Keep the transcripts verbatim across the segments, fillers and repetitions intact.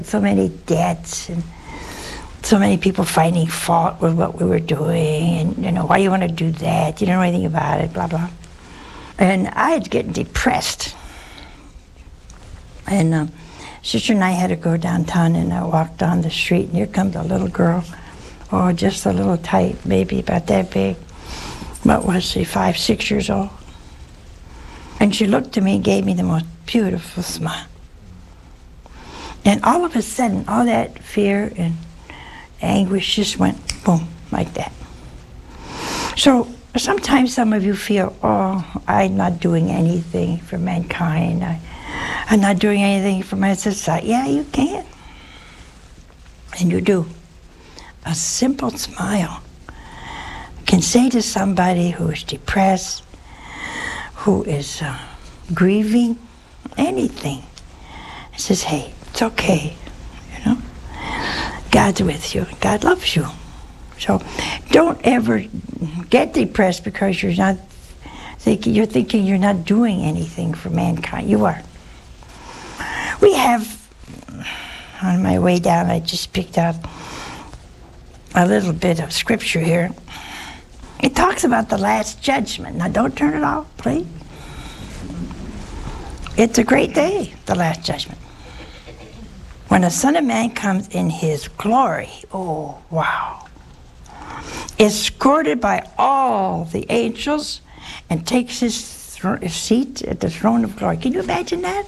So many debts and so many people finding fault with what we were doing, and you know, why do you want to do that? You don't know anything about it, blah, blah. And I was getting depressed. And um, Sister and I had to go downtown, and I walked down the street, and here comes a little girl, oh, just a little tight, maybe about that big. What was she, five, six years old? And she looked at me and gave me the most beautiful smile. And all of a sudden, all that fear and anguish just went boom, like that. So sometimes some of you feel, oh, I'm not doing anything for mankind. I, I'm not doing anything for my society. Yeah, you can. And you do. A simple smile can say to somebody who is depressed, who is uh, grieving, anything, it says, hey, it's okay, you know? God's with you. God loves you. So don't ever get depressed because you're not thinking, you're thinking you're not doing anything for mankind. You are. We have, on my way down, I just picked up a little bit of scripture here. It talks about the last judgment. Now don't turn it off, please. It's a great day, the last judgment. When the Son of Man comes in his glory, oh, wow, escorted by all the angels and takes his, his seat at the throne of glory. Can you imagine that?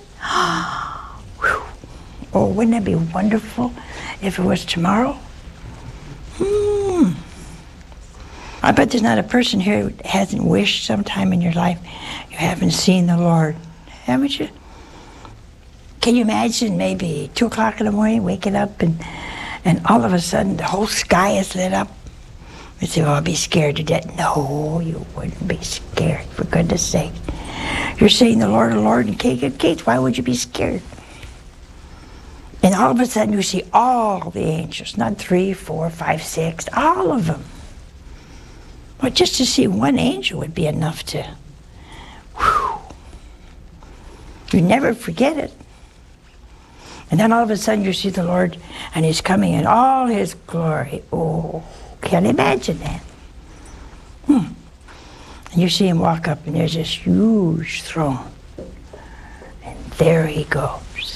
Oh, wouldn't that be wonderful if it was tomorrow? Hmm. I bet there's not a person here who hasn't wished sometime in your life you haven't seen the Lord. Haven't you? Can you imagine maybe two o'clock in the morning, waking up and and all of a sudden the whole sky is lit up? You say, oh, I'll be scared to death. No, you wouldn't be scared, for goodness sake. You're saying the Lord, the Lord, and King of Kings. Why would you be scared? And all of a sudden you see all the angels, not three, four, five, six, all of them. Well, just to see one angel would be enough to, whew. You never forget it. And then all of a sudden you see the Lord, and he's coming in all his glory. Oh, can't imagine that. Hmm. And you see him walk up, and there's this huge throne. And there he goes.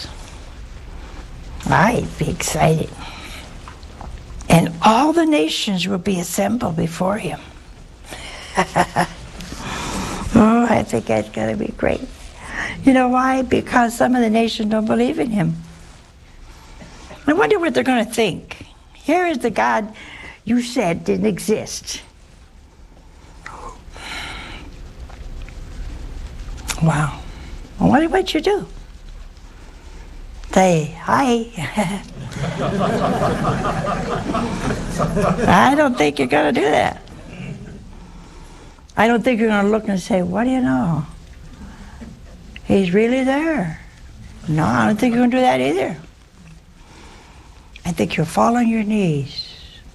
I'd be excited. And all the nations will be assembled before him. Oh, I think that's going to be great. You know why? Because some of the nations don't believe in him. I wonder what they're going to think. Here is the God you said didn't exist. Wow. I wonder what you do. Say, hi. I don't think you're going to do that. I don't think you're going to look and say, what do you know? He's really there. No, I don't think you're going to do that either. I think you'll fall on your knees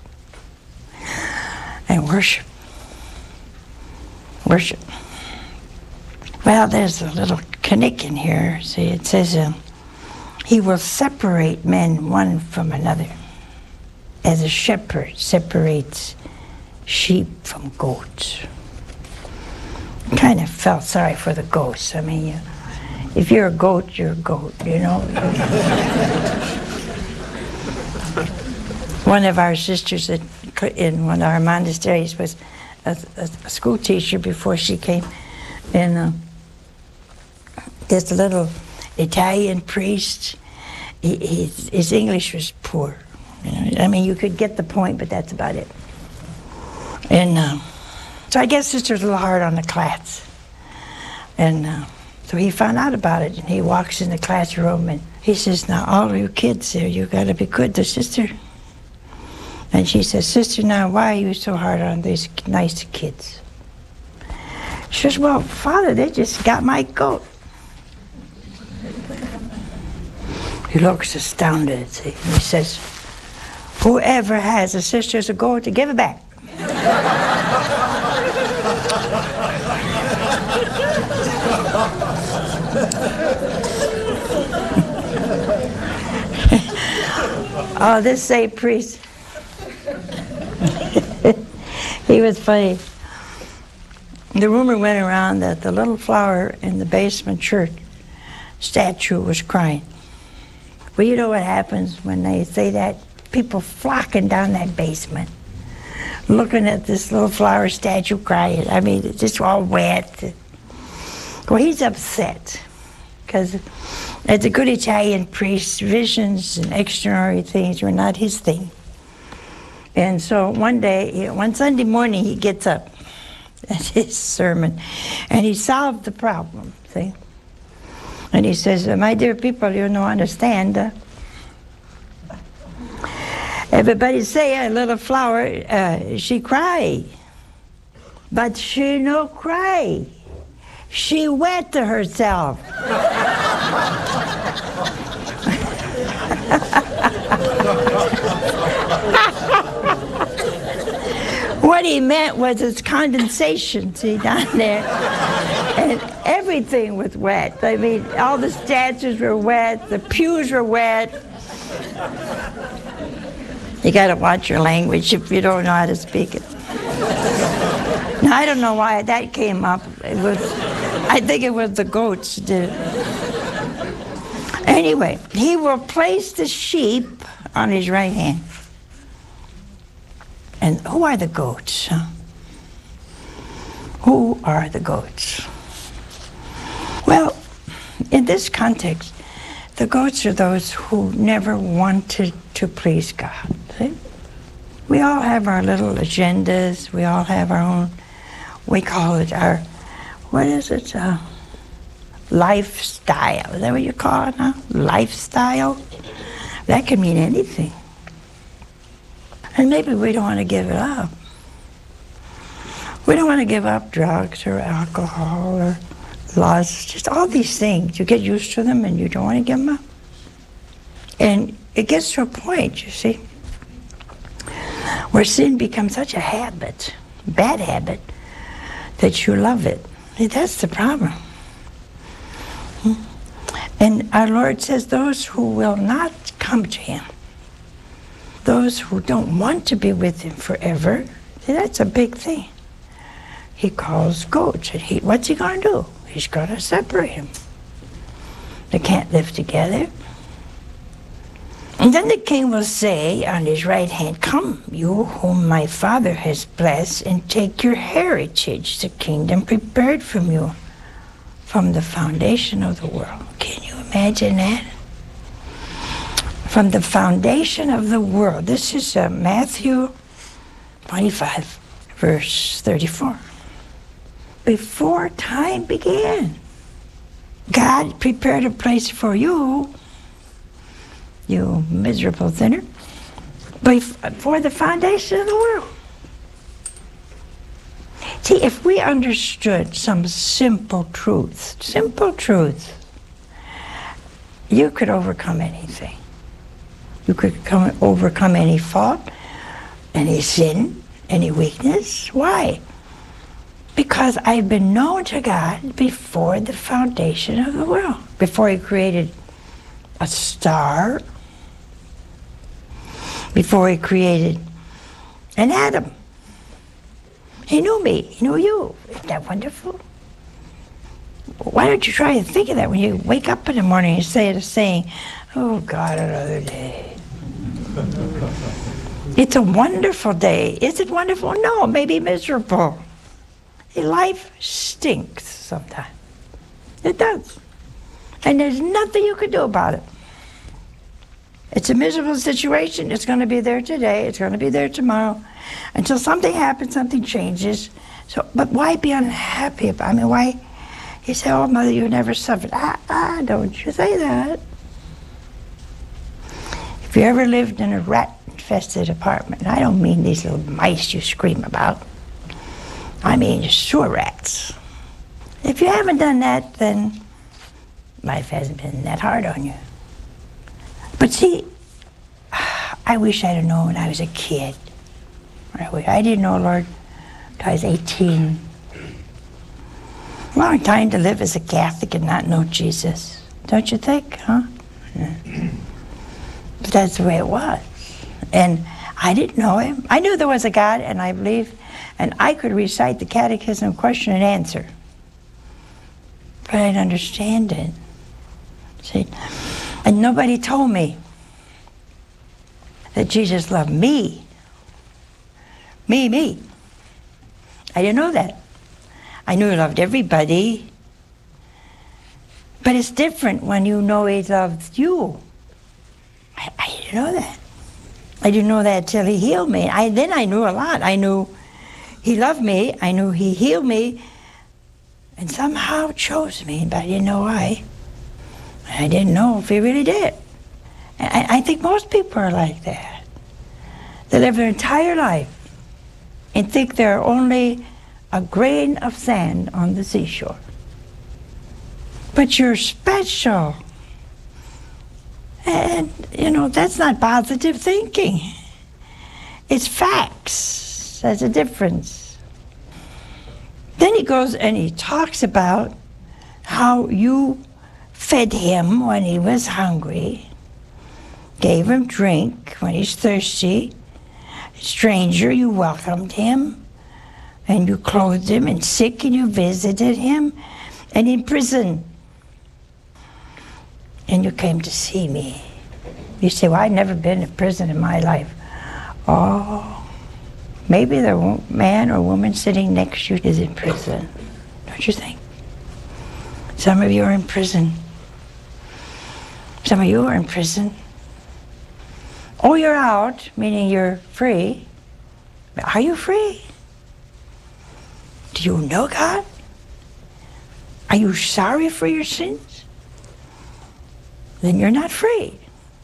and worship. Worship. Well, there's a little knick in here. See, it says, um, he will separate men one from another, as a shepherd separates sheep from goats. I kind of felt sorry for the goats. I mean, you, if you're a goat, you're a goat, you know. One of our sisters at, in one of our monasteries was a, a, a school teacher before she came. And uh, this little Italian priest, he, he, his English was poor. You know? I mean, you could get the point, but that's about it. And uh, so I guess sister's a little hard on the class. And uh, so he found out about it, and he walks in the classroom, and he says, now all you kids there, you got to be good to sister. And she says, sister, now why are you so hard on these nice kids? She says, well, Father, they just got my goat. He looks astounded. See? He says, whoever has a sister as a goat, to give it back. Oh, this same priest. He was funny. The rumor went around that the little flower in the basement church statue was crying. Well, you know what happens when they say that? People flocking down that basement, looking at this little flower statue crying. I mean, it's just all wet. Well, he's upset because as a good Italian priest, visions and extraordinary things were not his thing. And so one day, one Sunday morning, he gets up at his sermon, and he solved the problem, see? And he says, my dear people, you don't understand. Uh, everybody say a little flower, uh, she cry. But she no cry. She wet herself. What he meant was it's condensation, see, down there. And everything was wet. I mean, all the statues were wet, the pews were wet. You gotta watch your language if you don't know how to speak it. Now, I don't know why that came up. It was, I think it was the goats did it. Anyway, he will place the sheep on his right hand. And who are the goats? Huh? Who are the goats? Well, in this context, the goats are those who never wanted to please God. See? We all have our little agendas. We all have our own, we call it our, what is it? Uh, lifestyle. Is that what you call it now? Lifestyle? That can mean anything. And maybe we don't want to give it up. We don't want to give up drugs or alcohol or lust, just all these things. You get used to them and you don't want to give them up. And it gets to a point, you see, where sin becomes such a habit, bad habit, that you love it. See, that's the problem. And our Lord says those who will not come to him, those who don't want to be with him forever, see, that's a big thing. He calls goats, and he, what's he going to do? He's going to separate them. They can't live together. And then the king will say on his right hand, come, you whom my Father has blessed, and take your heritage, the kingdom prepared from you from the foundation of the world. Can you imagine that? From the foundation of the world. This is uh, Matthew twenty-five, verse thirty-four. Before time began, God prepared a place for you, you miserable sinner, before the foundation of the world. See, if we understood some simple truths, simple truths, you could overcome anything. You could come, overcome any fault, any sin, any weakness. Why? Because I've been known to God before the foundation of the world. Before he created a star, before he created an atom. He knew me, he knew you. Isn't that wonderful? Why don't you try to think of that when you wake up in the morning and say it, saying, oh God, another day. It's a wonderful day. Is it wonderful? No, maybe miserable. Life stinks sometimes. It does. And there's nothing you can do about it. It's a miserable situation. It's going to be there today. It's going to be there tomorrow. Until something happens, something changes. So, but why be unhappy about it? I mean, why? You say, oh, Mother, you never suffered. Ah, ah, don't you say that. If you ever lived in a rat-infested apartment, and I don't mean these little mice you scream about. I mean sewer rats. If you haven't done that, then life hasn't been that hard on you. But see, I wish I'd have known when I was a kid. I didn't know, Lord, until I was eighteen. Long time to live as a Catholic and not know Jesus. Don't you think, huh? Yeah. But that's the way it was. And I didn't know him. I knew there was a God, and I believed, and I could recite the catechism question and answer. But I didn't understand it. See? And nobody told me that Jesus loved me. Me, me. I didn't know that. I knew he loved everybody. But it's different when you know he loves you. I, I didn't know that. I didn't know that till he healed me. I, then I knew a lot. I knew he loved me. I knew he healed me. And somehow chose me, but I didn't know why. I didn't know if he really did. I, I think most people are like that. They live their entire life and think they're only a grain of sand on the seashore. But you're special. And, you know, that's not positive thinking. It's facts. There's a difference. Then he goes and he talks about how you fed him when he was hungry, gave him drink when he's thirsty. Stranger, you welcomed him, and you clothed him, and sick, and you visited him, and in prison, and you came to see me. You say, well, I've never been in prison in my life. Oh, maybe the man or woman sitting next to you is in prison, don't you think? Some of you are in prison. Some of you are in prison. Oh, you're out, meaning you're free. Are you free? Do you know God? Are you sorry for your sins? Then you're not free.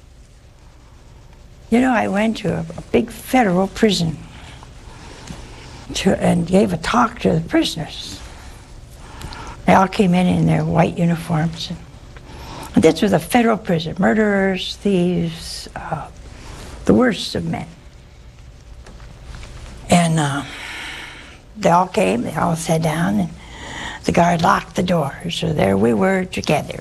You know, I went to a, a big federal prison to, and gave a talk to the prisoners. They all came in in their white uniforms. And, and this was a federal prison. Murderers, thieves, uh, the worst of men. And uh, they all came, they all sat down, and the guard locked the door. So there we were together.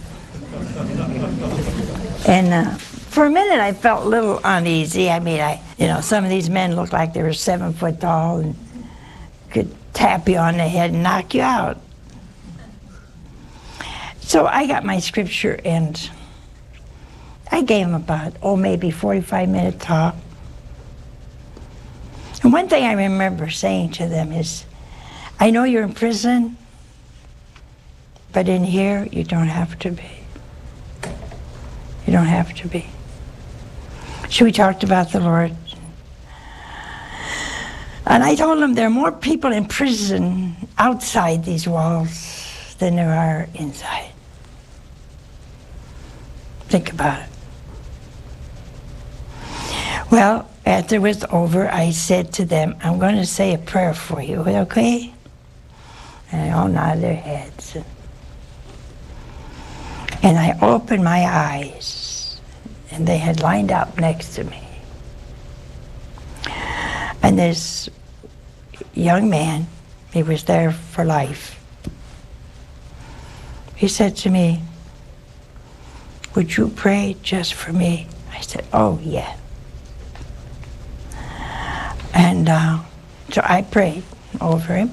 And uh, for a minute I felt a little uneasy. I mean, I, you know, some of these men looked like they were seven foot tall and could tap you on the head and knock you out. So I got my scripture and I gave them about, oh, maybe forty-five minute talk. And one thing I remember saying to them is, I know you're in prison, but in here you don't have to be. You don't have to be. So we talked about the Lord. And I told them there are more people in prison outside these walls than there are inside. Think about it. Well, after it was over, I said to them, I'm going to say a prayer for you, okay? And they all nodded their heads. And I opened my eyes, and they had lined up next to me. And this young man, he was there for life. He said to me, would you pray just for me? I said, oh, yeah. And uh, so I prayed over him.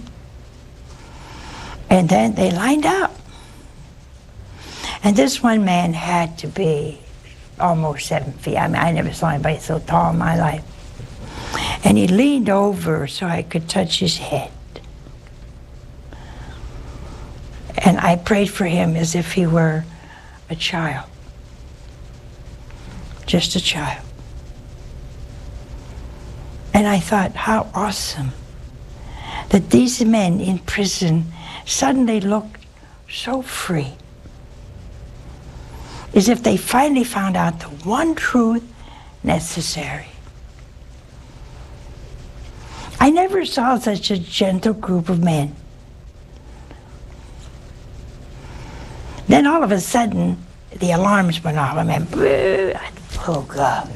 And then they lined up. And this one man had to be almost seven feet. I mean, I never saw anybody so tall in my life. And he leaned over so I could touch his head. And I prayed for him as if he were a child. Just a child. And I thought, how awesome that these men in prison suddenly looked so free. As if they finally found out the one truth necessary. I never saw such a gentle group of men. Then all of a sudden, the alarms went off. I mean, oh God.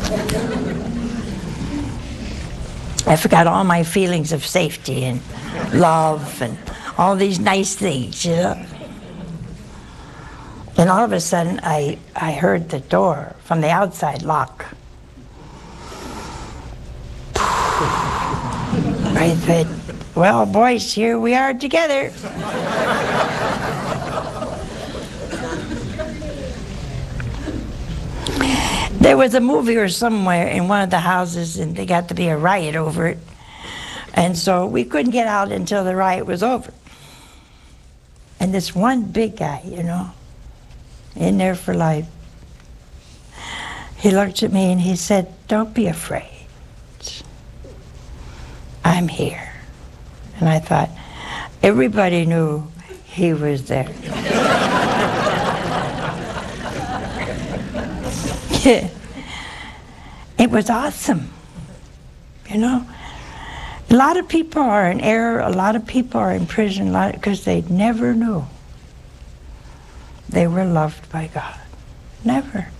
I forgot all my feelings of safety and love and all these nice things, you know. And all of a sudden, I, I heard the door from the outside lock. I said, well, boys, here we are together. There was a movie or somewhere in one of the houses, and they got to be a riot over it. And so we couldn't get out until the riot was over. And this one big guy, you know, in there for life, he looked at me and he said, don't be afraid. I'm here. And I thought, everybody knew he was there. Yeah. It was awesome, you know. A lot of people are in error, a lot of people are in prison because they never knew they were loved by God. Never.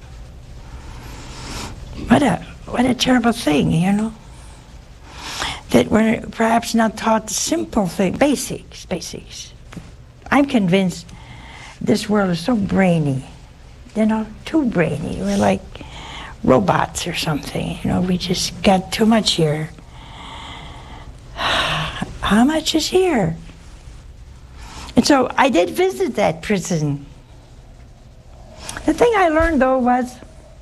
What a, what a terrible thing, you know. That we're perhaps not taught the simple thing, basics, basics. I'm convinced this world is so brainy, you know, too brainy. We're like robots or something, you know, we just got too much here. How much is here? And so I did visit that prison. The thing I learned, though, was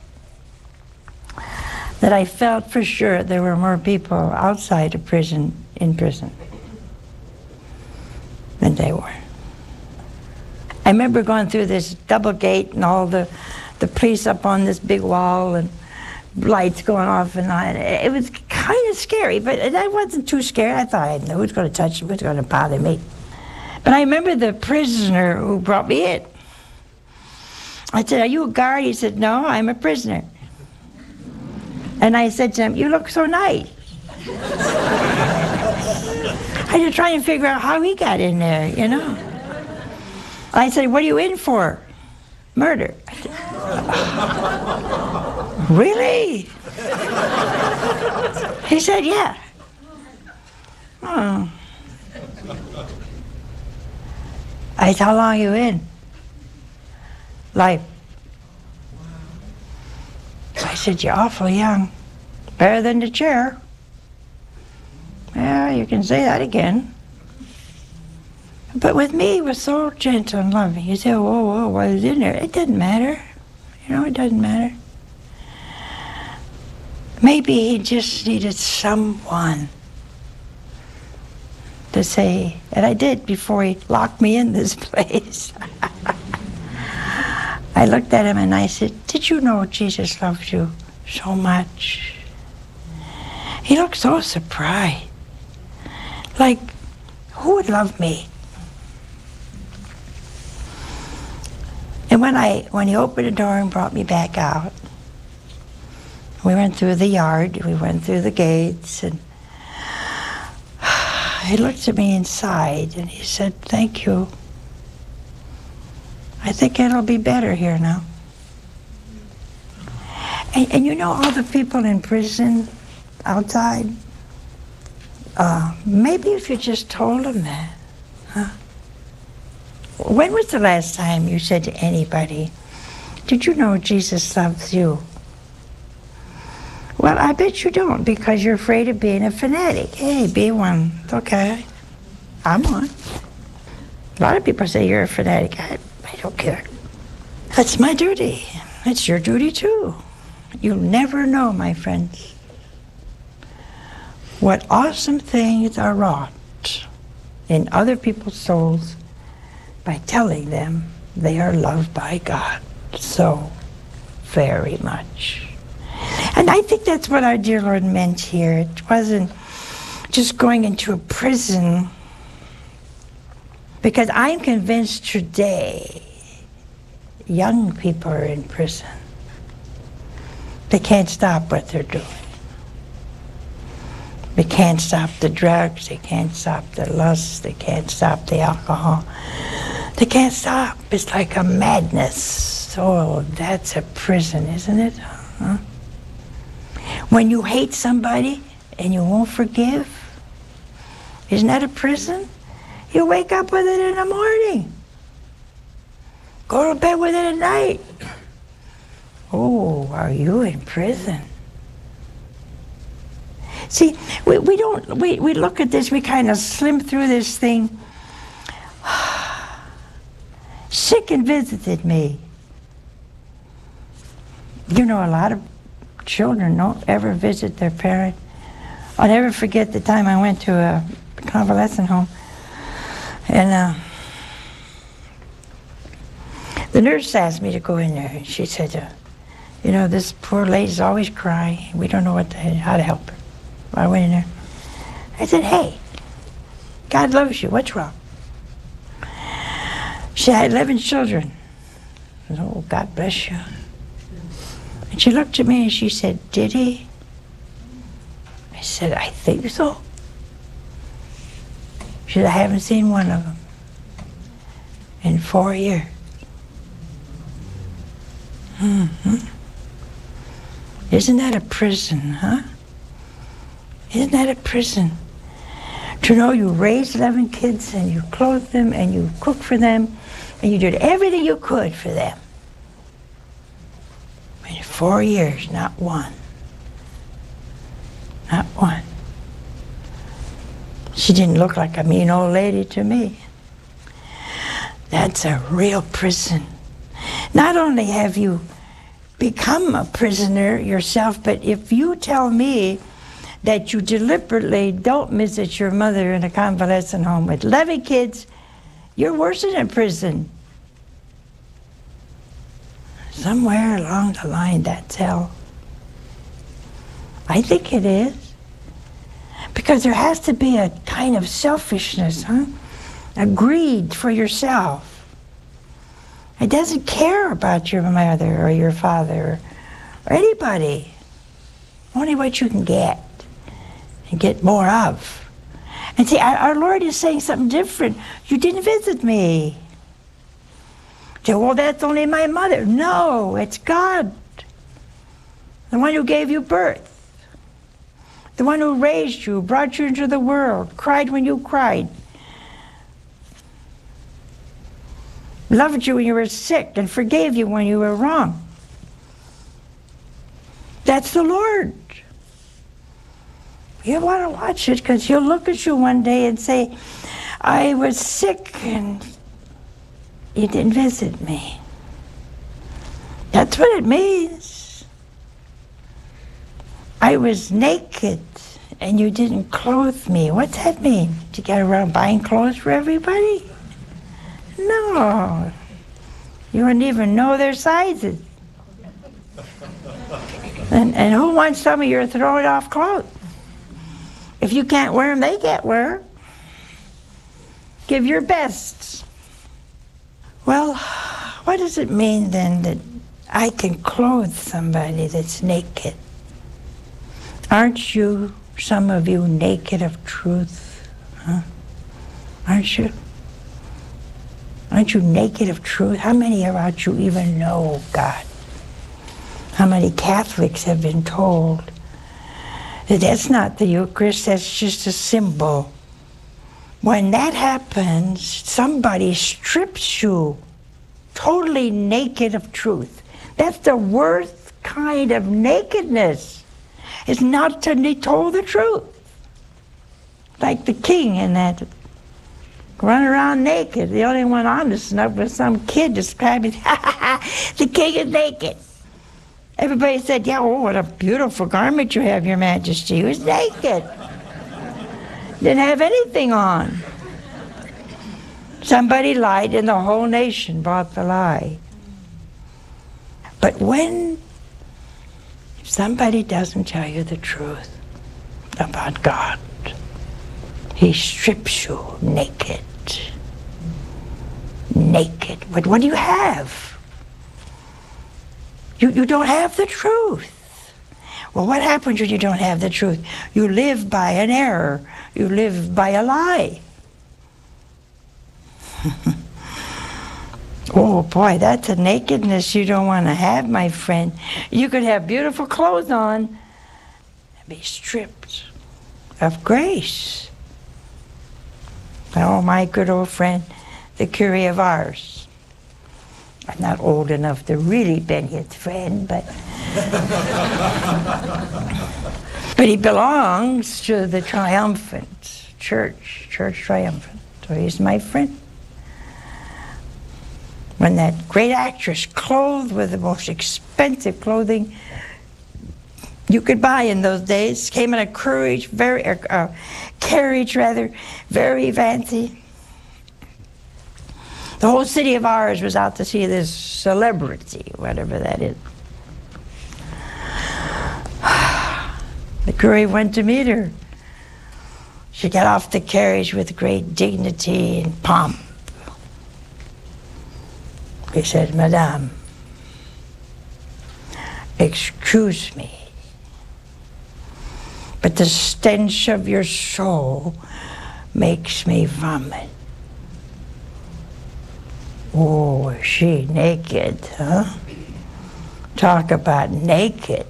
that I felt for sure there were more people outside of prison in prison than they were. I remember going through this double gate and all the, the police up on this big wall and lights going off and on. It was kind of scary, but I wasn't too scared. I thought, I didn't know who's going to touch me, who's going to bother me. But I remember the prisoner who brought me in. I said, are you a guard? He said, no, I'm a prisoner. And I said to him, you look so nice. I had to try and figure out how he got in there, you know. I said, what are you in for? Murder. Really? He said, yeah. Oh. I said, how long are you in? Life. I said, you're awful young. Better than the chair. Yeah, you can say that again. But with me, he was so gentle and loving. You say, whoa, whoa, what is in there? It didn't matter. You know, it doesn't matter. Maybe he just needed someone to say, and I did before he locked me in this place. I looked at him and I said, did you know Jesus loves you so much? He looked so surprised. Like, who would love me? And when I, when he opened the door and brought me back out, we went through the yard, we went through the gates, and he looked at me inside and he said, thank you. I think it'll be better here now. And, and you know all the people in prison outside? Uh, maybe if you just told them that, huh? When was the last time you said to anybody, did you know Jesus loves you? Well, I bet you don't, because you're afraid of being a fanatic. Hey, be one. It's okay. I'm one. A lot of people say you're a fanatic. I, I don't care. That's my duty. It's your duty too. You never know, my friends, what awesome things are wrought in other people's souls by telling them they are loved by God so very much. And I think that's what our dear Lord meant here. It wasn't just going into a prison, because I'm convinced today young people are in prison. They can't stop what they're doing. They can't stop the drugs, they can't stop the lust, they can't stop the alcohol. They can't stop. It's like a madness. Oh, that's a prison, isn't it? Huh? When you hate somebody and you won't forgive, isn't that a prison? You wake up with it in the morning. Go to bed with it at night. Oh, are you in prison? See, we, we don't, we, we look at this, we kind of slim through this thing. Sick and visited me. You know, a lot of children don't ever visit their parent. I'll never forget the time I went to a convalescent home, and uh, the nurse asked me to go in there, and she said, uh, you know, this poor lady's always crying. We don't know what to, how to help her. I went in there. I said, hey, God loves you. What's wrong? She had eleven children. I said, oh, God bless you. And she looked at me and she said, did he? I said, I think so. She said, I haven't seen one of them in four years. Mm-hmm. Isn't that a prison, huh? Isn't that a prison? To know you raised eleven kids and you clothed them and you cooked for them and you did everything you could for them. In four years, not one. Not one. She didn't look like a mean old lady to me. That's a real prison. Not only have you become a prisoner yourself, but if you tell me that you deliberately don't visit your mother in a convalescent home with eleven kids, you're worse than in prison. Somewhere along the line, that's hell. I think it is. Because there has to be a kind of selfishness, huh? A greed for yourself. It doesn't care about your mother or your father or anybody. Only what you can get and get more of. And see, our, our Lord is saying something different. You didn't visit me. Say, well, that's only my mother. No, it's God. The one who gave you birth. The one who raised you, brought you into the world, cried when you cried. Loved you when you were sick and forgave you when you were wrong. That's the Lord. You want to watch it because he'll look at you one day and say, I was sick and you didn't visit me. That's what it means. I was naked and you didn't clothe me. What's that mean? Did you get around buying clothes for everybody? No. You wouldn't even know their sizes. And, and who wants some of your thrown off clothes? If you can't wear them, they can't wear them. Give your best. Well, what does it mean then that I can clothe somebody that's naked? Aren't you, some of you, naked of truth? Huh? Aren't you? Aren't you naked of truth? How many about you even know God? How many Catholics have been told that that's not the Eucharist, that's just a symbol? When that happens, somebody strips you totally naked of truth. That's the worst kind of nakedness, is not to be told the truth. Like the king in that, run around naked. The only one honest enough was some kid describing, the king is naked. Everybody said, yeah, oh, what a beautiful garment you have, Your Majesty. He was naked. Didn't have anything on. Somebody lied and the whole nation bought the lie. But when somebody doesn't tell you the truth about God, he strips you naked. Naked. But what do you have? You, you don't have the truth. Well, what happens when you don't have the truth? You live by an error. You live by a lie. Oh boy, that's a nakedness you don't want to have, my friend. You could have beautiful clothes on and be stripped of grace. Oh, my good old friend, the Curé of Ars. I'm not old enough to really been his friend, but but he belongs to the triumphant church, church triumphant. So he's my friend. When that great actress, clothed with the most expensive clothing you could buy in those days, came in a carriage, very uh, carriage rather, very fancy. The whole city of ours was out to see this celebrity, whatever that is. The courier went to meet her. She got off the carriage with great dignity and pomp. He said, "Madame, excuse me, but the stench of your soul makes me vomit." Oh, is she naked, huh? Talk about naked.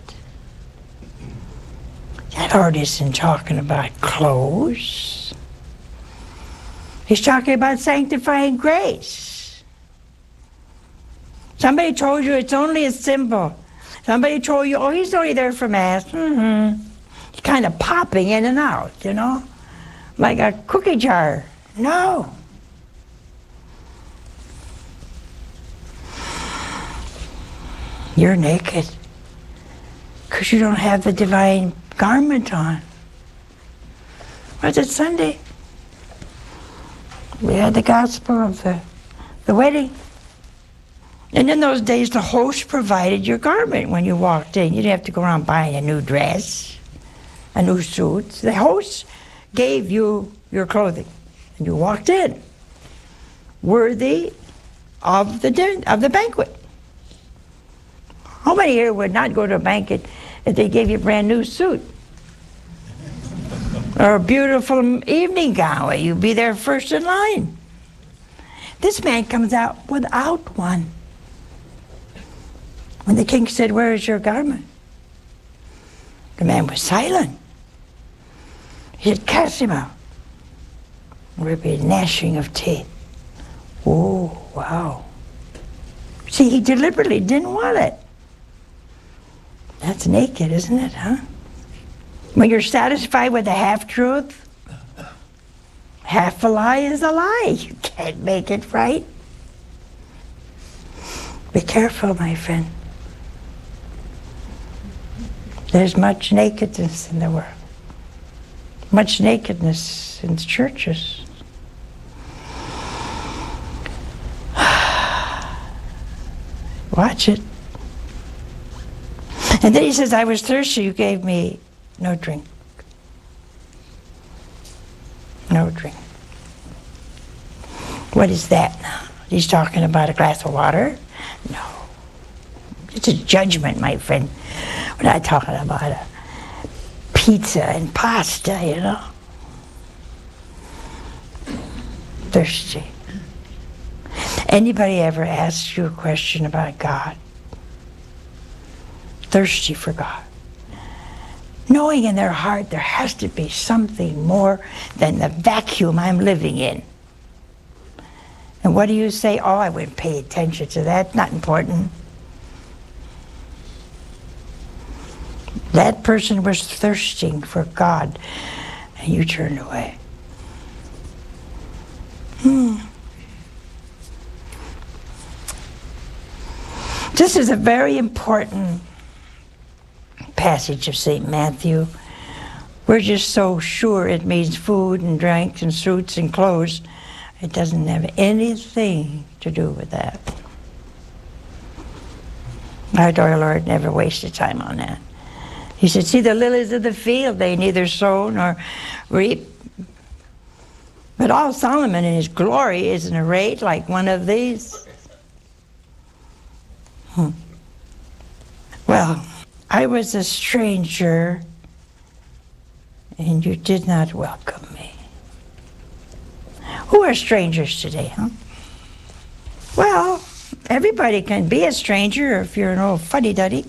That Lord isn't talking about clothes. He's talking about sanctifying grace. Somebody told you it's only a symbol. Somebody told you, oh, he's only there for Mass. Mm-hmm. He's kind of popping in and out, you know, like a cookie jar. No. You're naked because you don't have the divine garment on. Was it Sunday? We had the gospel of the, the wedding. And in those days, the host provided your garment when you walked in. You didn't have to go around buying a new dress, a new suit. The host gave you your clothing, and you walked in, worthy of the din- of the banquet. How many here would not go to a banquet if they gave you a brand new suit? Or a beautiful evening gown, you'd be there first in line. This man comes out without one. When the king said, "Where is your garment?" the man was silent. He said, "Cast him out." There would be a gnashing of teeth. Oh, wow. See, he deliberately didn't want it. That's naked, isn't it, huh? When you're satisfied with a half-truth, half a lie is a lie. You can't make it right. Be careful, my friend. There's much nakedness in the world. Much nakedness in churches. Watch it. And then he says, "I was thirsty, you gave me no drink." No drink. What is that now? He's talking about a glass of water? No. It's a judgment, my friend. We're not talking about a pizza and pasta, you know. Thirsty. Anybody ever asked you a question about God? Thirsty for God. Knowing in their heart there has to be something more than the vacuum I'm living in. And what do you say? Oh, I wouldn't pay attention to that. Not important. That person was thirsting for God, and you turned away. Hmm. This is a very important passage of Saint Matthew. We're just so sure it means food and drinks and suits and clothes. It doesn't have anything to do with that. Our dear Lord never wasted time on that. He said, "See the lilies of the field, they neither sow nor reap. But all Solomon in his glory isn't arrayed like one of these." Hmm. Well, I was a stranger, and you did not welcome me. Who are strangers today, huh? Well, everybody can be a stranger if you're an old fuddy-duddy.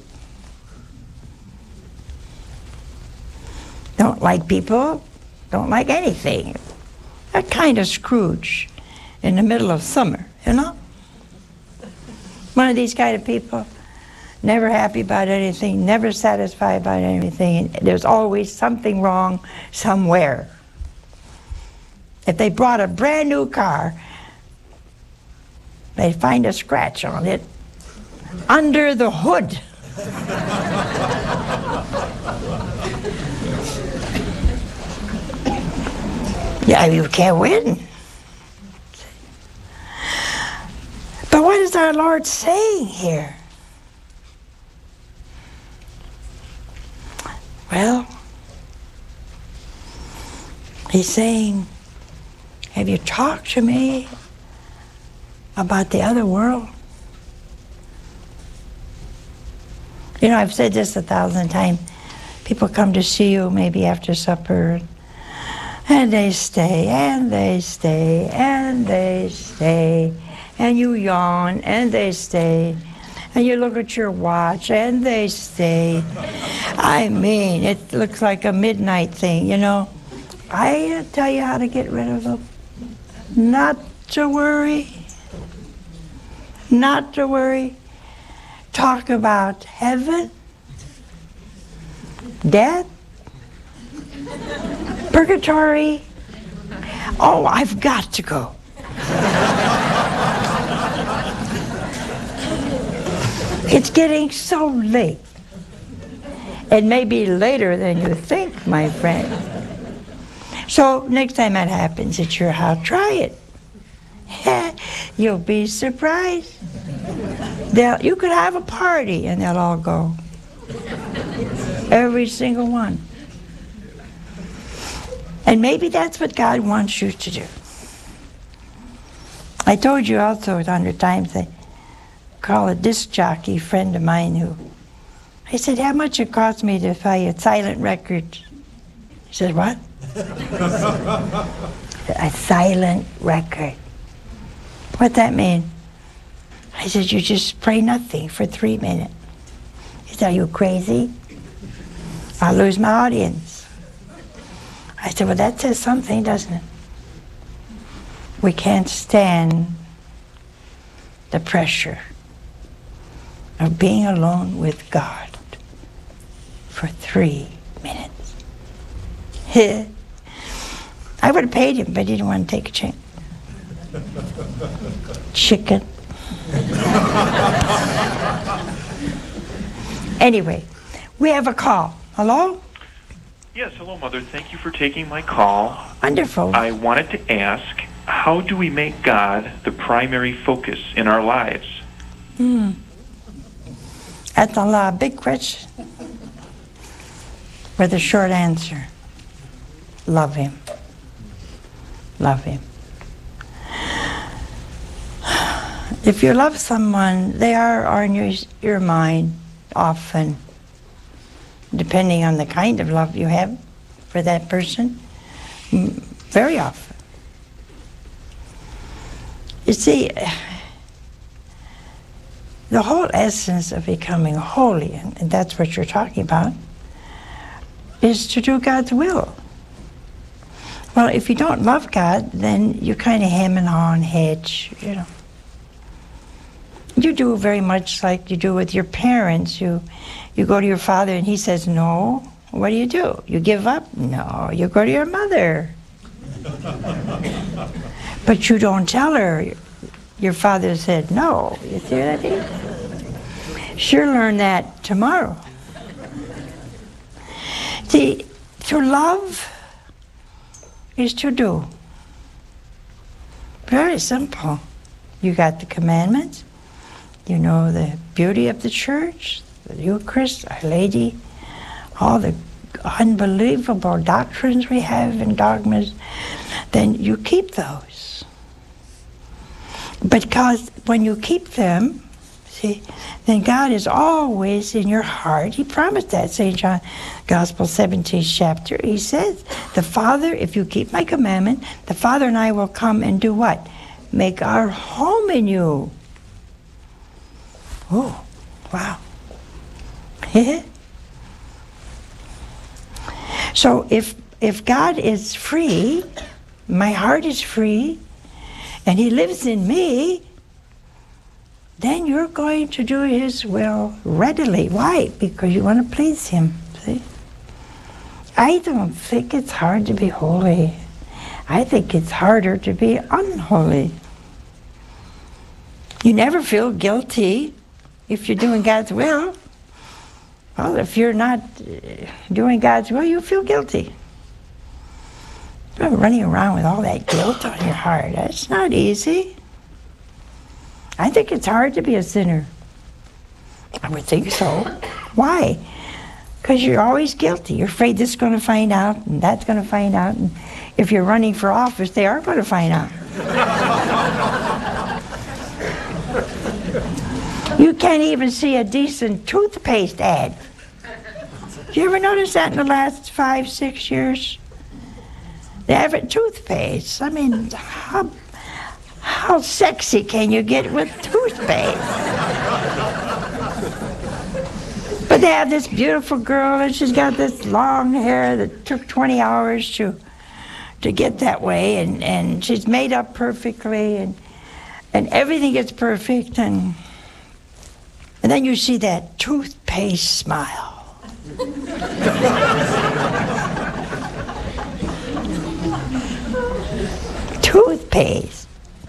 Don't like people, don't like anything. That kind of Scrooge in the middle of summer, you know? of these kind of people? Never happy about anything, never satisfied about anything. There's always something wrong somewhere. If they brought a brand new car, they'd find a scratch on it under the hood. Yeah, you can't win. But what is our Lord saying here? Well, he's saying, have you talked to me about the other world? You know, I've said this a thousand times. People come to see you maybe after supper, and they stay, and they stay, and they stay, and you yawn, and they stay, and you look at your watch, and they stay. I mean, it looks like a midnight thing, you know. I tell you how to get rid of them. Not to worry. Not to worry. Talk about heaven, death, purgatory. Oh, I've got to go. It's getting so late. It may be later than you think, my friend. So next time that happens at your house, try it. You'll be surprised. They'll, you could have a party and they'll all go. Every single one. And maybe that's what God wants you to do. I told you also a hundred times, I call a disc jockey friend of mine who, I said, how much it cost me to buy a silent record? He said, what? A silent record. What'd that mean? I said, you just pray nothing for three minutes. He said, are you crazy? I'll lose my audience. I said, well, that says something, doesn't it? We can't stand the pressure of being alone with God for three minutes. I would have paid him, but he didn't want to take a chance. Chicken. Anyway, we have a call. Hello? Yes, hello, Mother. Thank you for taking my call. Wonderful. I wanted to ask, how do we make God the primary focus in our lives? Hmm. That's a lot, big question. With a short answer. Love him. Love him. If you love someone, they are on your, your mind often, depending on the kind of love you have for that person, very often. You see, the whole essence of becoming holy, and that's what you're talking about, is to do God's will. Well, if you don't love God, then you kind of hem and haw and hedge, you know. You do very much like you do with your parents. You, you go to your father and he says no. What do you do? You give up? No. You go to your mother. But you don't tell her your father said no. You see what I mean? She'll learn that tomorrow. See, to love is to do. Very simple. You got the commandments. You know the beauty of the church, the Eucharist, Our Lady, all the unbelievable doctrines we have and dogmas, then you keep those. Because when you keep them, see, then God is always in your heart. He promised that, Saint John Gospel seventeenth chapter. He says, the Father, if you keep my commandment, the Father and I will come and do what? Make our home in you. Oh, wow. So if if God is free, my heart is free, and he lives in me, then you're going to do His will readily. Why? Because you want to please Him. See? I don't think it's hard to be holy. I think it's harder to be unholy. You never feel guilty if you're doing God's will. Well, if you're not uh, doing God's will, you feel guilty. You're running around with all that guilt on your heart. That's not easy. I think it's hard to be a sinner. I would think so. Why? Because you're always guilty. You're afraid this is going to find out, and that's going to find out. And if you're running for office, they are going to find out. You can't even see a decent toothpaste ad. Did you ever notice that in the last five, six years? They have a toothpaste. I mean, how, how sexy can you get with toothpaste? But they have this beautiful girl, and she's got this long hair that took twenty hours to to get that way, and, and she's made up perfectly, and and everything is perfect, and and then you see that toothpaste smile. Toothpaste.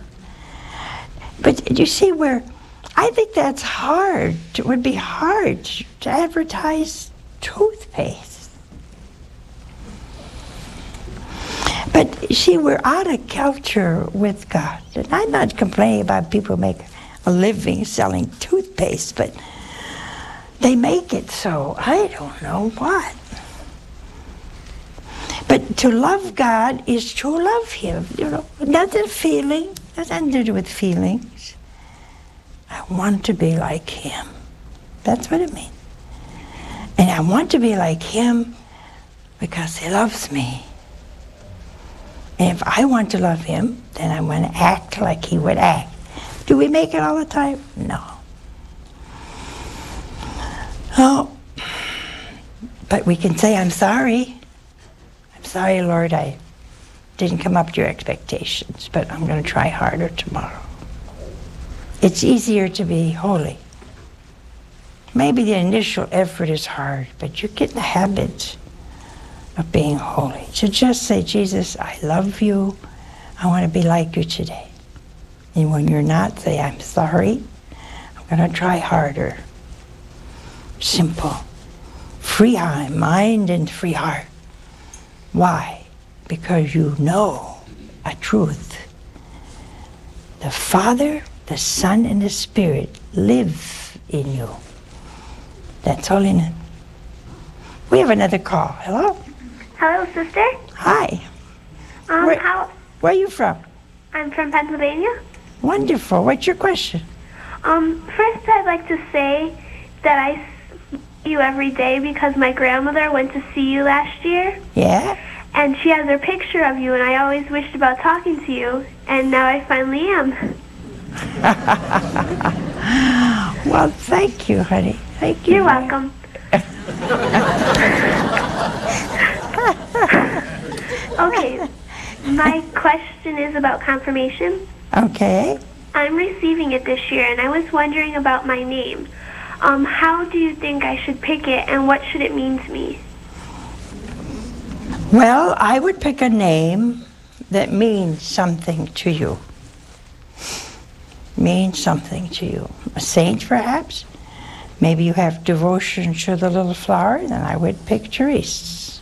But you see where, I think that's hard. It would be hard to advertise toothpaste. But you see, we're out of culture with God. And I'm not complaining about people make a living selling toothpaste, but they make it so. I don't know what. But to love God is to love Him. You know, nothing feeling, nothing to do with feelings. I want to be like Him. That's what it means. And I want to be like Him because He loves me. And if I want to love Him, then I want to act like He would act. Do we make it all the time? No. Oh, but we can say, I'm sorry. I'm sorry, Lord, I didn't come up to your expectations, but I'm going to try harder tomorrow. It's easier to be holy. Maybe the initial effort is hard, but you get in the habit of being holy. So just say, Jesus, I love you. I want to be like you today. And when you're not, say, I'm sorry. I'm going to try harder. Simple. Free mind and free heart. Why? Because you know a truth. The Father, the Son, and the Spirit live in you. That's all in it. We have another call. Hello? Hello, sister. Hi. Um, Where, how? where are you from? I'm from Pennsylvania. Wonderful. What's your question? Um, first, I'd like to say that I see you every day because my grandmother went to see you last year. Yeah? And she has her picture of you, and I always wished about talking to you, and now I finally am. Well, thank you, honey. Thank you. You're welcome. Okay, my question is about confirmation. Okay. I'm receiving it this year, and I was wondering about my name. Um, how do you think I should pick it, and what should it mean to me? Well, I would pick a name that means something to you. Means something to you. A saint, perhaps? Maybe you have devotion to the little flower, then I would pick Therese.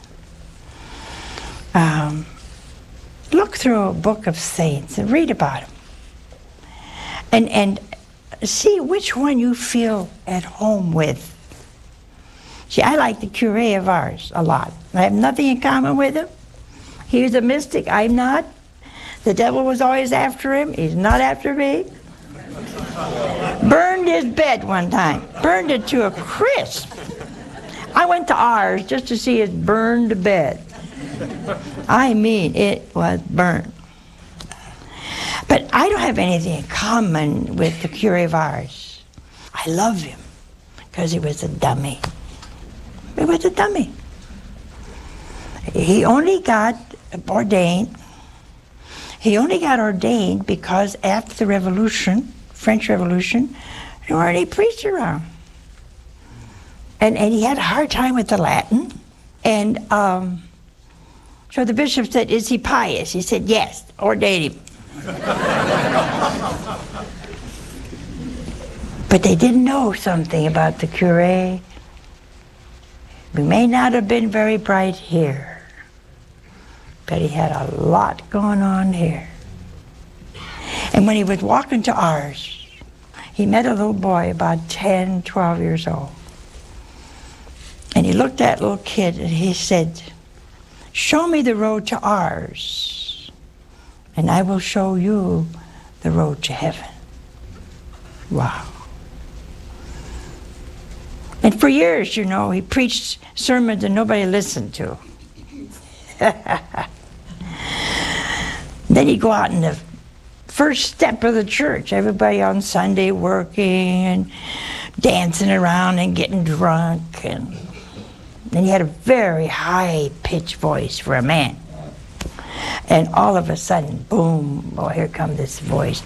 Um, look through a book of saints and read about them. And, and see which one you feel at home with. See, I like the curé of ours a lot. I have nothing in common with him. He was a mystic, I'm not. The devil was always after him, he's not after me. Burned his bed one time, burned it to a crisp. I went to ours just to see his burned bed. I mean, it was burned. But I don't have anything in common with the curé of ours. I love him because he was a dummy. He was a dummy. He only got ordained. He only got ordained because after the revolution, French Revolution, there weren't any priests around. And, and he had a hard time with the Latin. And um, so the bishop said, is he pious? He said, yes, ordain him. But they didn't know something about the curé. We may not have been very bright here, but he had a lot going on here. And when he was walking to ours, he met a little boy about ten, twelve years old. And he looked at that little kid and he said, show me the road to ours, and I will show you the road to heaven. Wow. And for years, you know, he preached sermons that nobody listened to. Then he'd go out in the first step of the church, everybody on Sunday working and dancing around and getting drunk. And then he had a very high-pitched voice for a man. And all of a sudden, boom, oh, here comes this voice.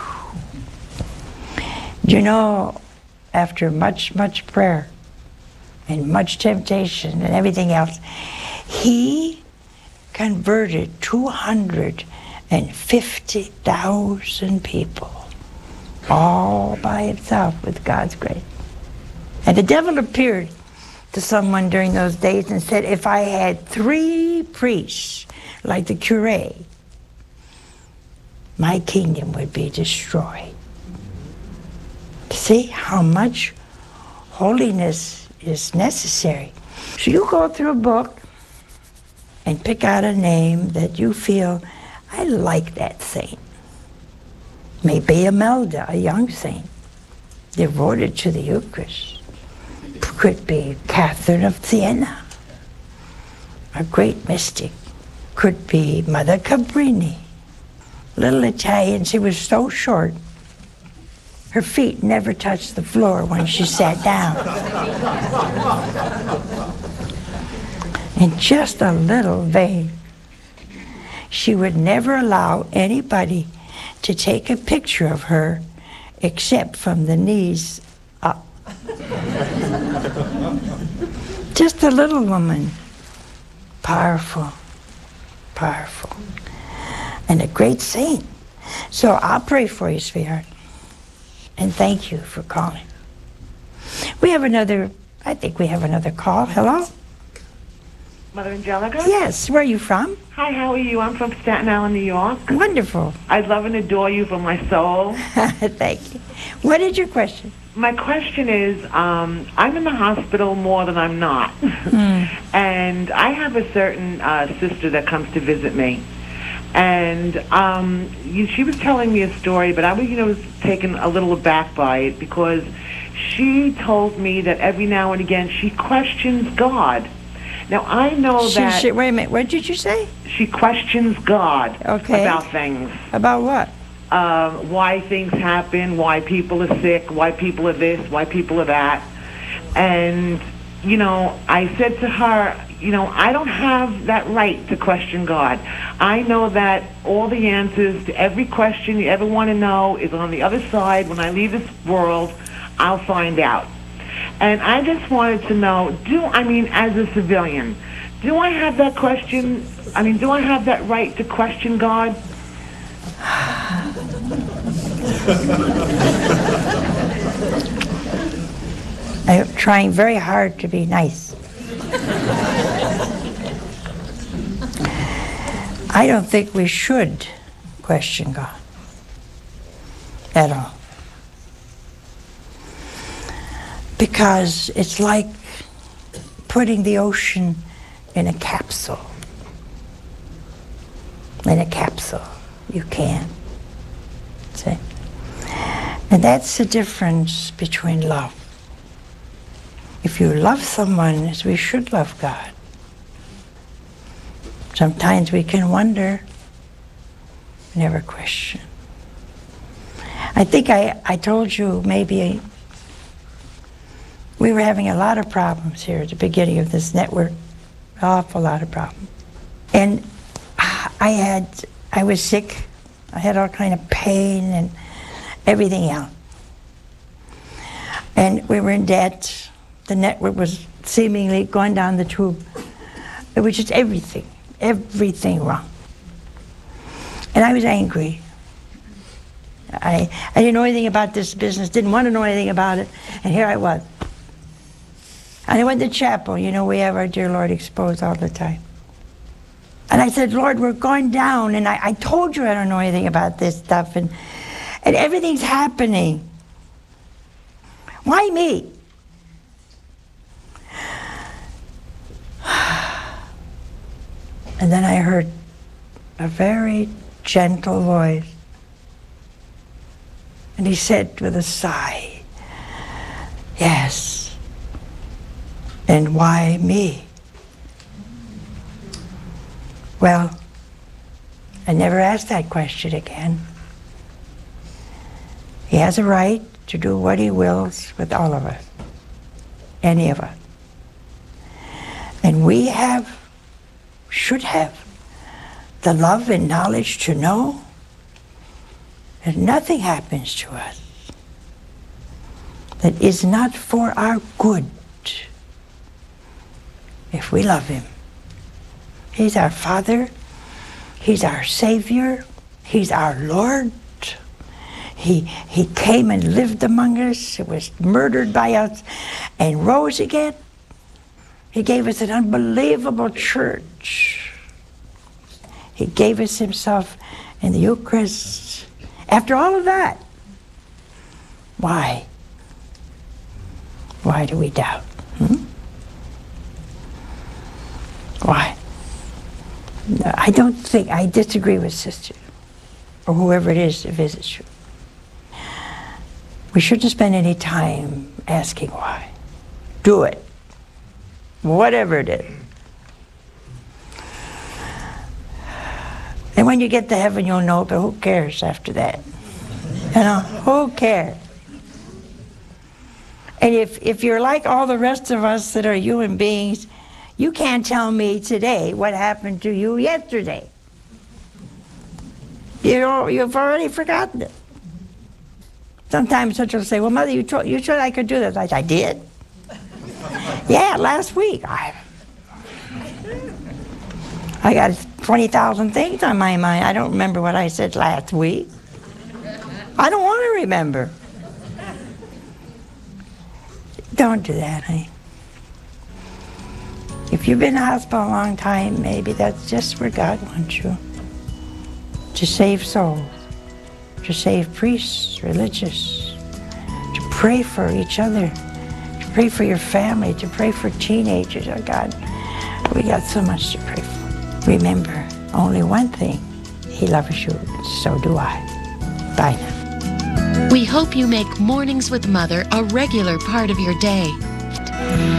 You know, after much, much prayer and much temptation and everything else, he converted two hundred fifty thousand people all by himself with God's grace. And the devil appeared to someone during those days and said, if I had three priests like the curé, my kingdom would be destroyed. See how much holiness is necessary. So you go through a book and pick out a name that you feel, I like that saint. Maybe Imelda, a young saint, devoted to the Eucharist. Could be Catherine of Siena, a great mystic. Could be Mother Cabrini, little Italian. She was so short, her feet never touched the floor when she sat down. And just a little vain. She would never allow anybody to take a picture of her except from the knees up. Just a little woman. Powerful, powerful. And a great saint. So I'll pray for you, sweetheart. And thank you for calling. We have another, I think we have another call. Hello? Mother Angelica? Yes, where are you from? Hi, how are you? I'm from Staten Island, New York. Wonderful. I love and adore you from my soul. Thank you. What is your question? My question is, um, I'm in the hospital more than I'm not. Mm. And I have a certain uh, sister that comes to visit me. And um, you, she was telling me a story, but I was, you know, was taken a little aback by it because she told me that every now and again she questions God. Now, I know she, that... She, wait a minute, what did you say? She questions God okay. about things. About what? Uh, why things happen, why people are sick, why people are this, why people are that. And, you know, I said to her, you know, I don't have that right to question God. I know that all the answers to every question you ever want to know is on the other side. When I leave this world, I'll find out. And I just wanted to know, do, I mean, as a civilian, do I have that question, I mean, do I have that right to question God? I'm trying very hard to be nice. I don't think we should question God at all. Because it's like putting the ocean in a capsule. In a capsule. You can't. See? And that's the difference between love. If you love someone as we should love God, sometimes we can wonder, never question. I think I, I told you maybe we were having a lot of problems here at the beginning of this network, an awful lot of problems. And I had, I was sick, I had all kind of pain, and everything else. And we were in debt. The network was seemingly going down the tube. It was just everything, everything wrong. And I was angry. I, I didn't know anything about this business, didn't want to know anything about it, and here I was. And I went to chapel. You know, we have our dear Lord exposed all the time. And I said, Lord, we're going down, and I, I told you I don't know anything about this stuff, and, and everything's happening. Why me? And then I heard a very gentle voice. And he said with a sigh, yes, and why me? Well, I never asked that question again. He has a right to do what he wills with all of us, any of us. And we have, should have, the love and knowledge to know that nothing happens to us that is not for our good if we love him. He's our Father. He's our Savior. He's our Lord. He, he came and lived among us, was murdered by us, and rose again. He gave us an unbelievable church. He gave us himself in the Eucharist. After all of that, why? Why do we doubt? Hmm? Why? No, I don't think, I disagree with Sister, or whoever it is that visits you. We shouldn't spend any time asking why. Do it. Whatever it is. And when you get to heaven, you'll know, but who cares after that? You know, who cares? And if, if you're like all the rest of us that are human beings, you can't tell me today what happened to you yesterday. You know, you've already forgotten it. Sometimes such will say, well, Mother, you told, you said I could do this. I, I did. Yeah, last week. I, I got twenty thousand things on my mind. I don't remember what I said last week. I don't want to remember. Don't do that, honey. If you've been in the hospital a long time, maybe that's just where God wants you. To save souls. To save priests, religious. To pray for each other. To pray for your family. To pray for teenagers. Oh, God, we got so much to pray for. Remember, only one thing. He loves you. So do I. Bye now. We hope you make Mornings with Mother a regular part of your day.